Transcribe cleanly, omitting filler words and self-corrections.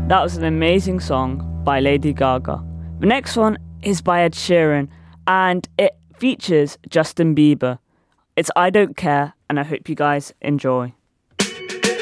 That was an amazing song by Lady Gaga. The next one is by Ed Sheeran, and it features Justin Bieber. It's I Don't Care, and I hope you guys enjoy.